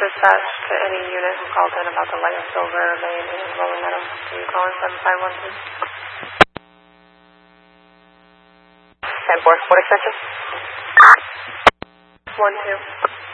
dispatch to any unit who called in about the light and silver lane in Rolling Meadows. Can you call in 7512? 10-4, what extension? 12.